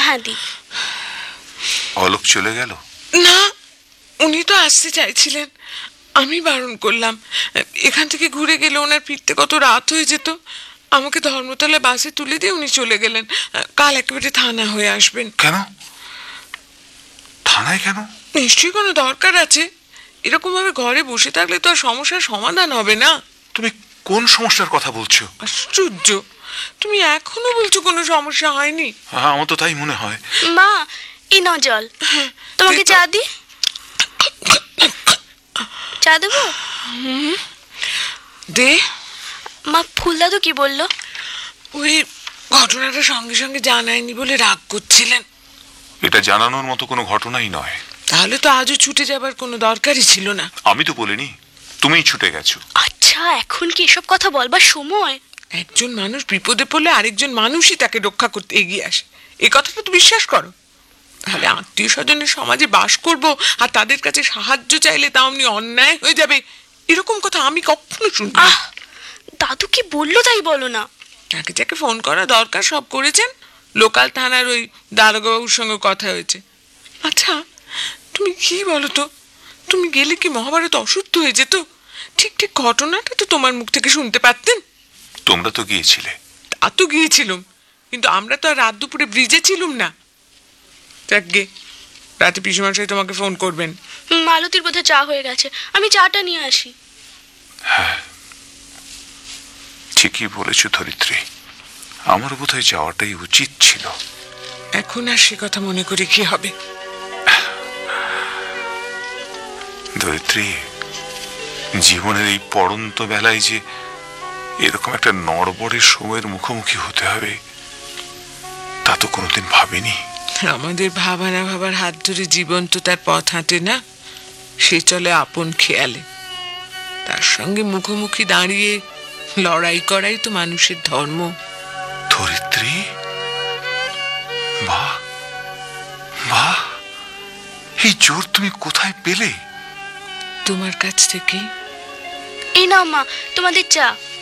হ্যাঁ দি। অলোক চলে গেল? না, উনি তো আসতে চাইছিলেন, আমি বারণ করলাম। এখান থেকে ঘুরে গেলে ওনার ফিরতে কত রাত হয়ে যেত। আমাকে ধর্মতলা বাসে তুলে দিয়ে উনি চলে গেলেন। কাল একেবারে থানা হয়ে আসবেন। কেন? থানায় কেন? নিশ্চয়ই কোনো দরকার আছে। এরকম ভাবে ঘরে বসে থাকলে তো আর সমস্যার সমাধান হবে না। তুমি কোন সমস্যার কথা বলছো? আশ্চর্য, তুমি এখনো বলছো কোনো সমস্যা হয়নি? আমার তো তাই মনে হয়। মা, এই নাও জল। তোমাকে চা দি? চা দেবো? দে। মা, ফুল দাদু কি বললো? ওই ঘটনাটা সঙ্গে সঙ্গে জানায়নি বলে রাগ করছিলেন। এটা জানানোর মতো কোনো ঘটনাই নয়। তাহলে তো আজও ছুটে যাবার কোনো দরকারই ছিল না। আমি তো বলিনি, তুমিই ছুটে গেছো। আচ্ছা, এখন কি এসব কথা বলবার সময়? একজন মানুষ বিপদে পড়লে আরেকজন মানুষই তাকে রক্ষা করতে এগিয়ে আসে, এই কথাটা তো বিশ্বাস করো? তাহলে আত্মীয় স্বজনের সমাজে বাস করব আর তাদের কাছে সাহায্য চাইলে তা অমনি অন্যায় হয়ে যাবে, এরকম কথা আমি কখনো শুনবো না। দাদু কি বললো তাই বলো না। যাকে যাকে ফোন করা দরকার সব করেছেন। লোকাল থানার ওই দারোগাবাবুর সঙ্গে কথা হয়েছে। আচ্ছা, তুমি কি বলো তো, তুমি গেলে কি মহাভারত অসুস্থ হয়ে যেত? ঠিক ঠিক ঘটনাটা তো তোমার মুখ থেকে শুনতে পারতেন। তোমরা তো গিয়েছিলে। তা তো গিয়েছিলাম, কিন্তু আমরা তো আর রাত দুপুরে ব্রিজে ছিলাম না। যাকগে, রাতে পিসেমশাই তোমাকে ফোন করবেন। মালতীর বোধহয় চা হয়ে গেছে, আমি চাটা নিয়ে আসি। হ্যাঁ, ঠিকই বলেছো ধরিত্রী, আমার বোধহয় যাওয়াটাই উচিত ছিল। এখন আর সে কথা মনে করে কি হবে? ধরিত্রী, জীবনের এই পড়ন্ত বেলায় যে এরকম একটা নড়বড়ের সময়ের মুখোমুখি হতে হবে তা তো কোনোদিন ভাবিনি। আমাদের ভাবা না ভাবার হাত ধরে জীবন তো তার পথ হাঁটে না, সে চলে আপন খেয়ালে। তার সঙ্গে মুখোমুখি দাঁড়িয়ে লড়াই করাই তো মানুষের ধর্ম। ধরিত্রী, বাহ বাহ, এই জোর তুমি কোথায় পেলে? তোমার কাছ থেকে। এই নাও মা, তোমাদের চা।